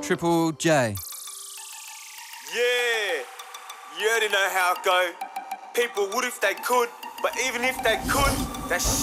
Triple J. Yeah, you already know how it go. People would if they could, but even if they could, that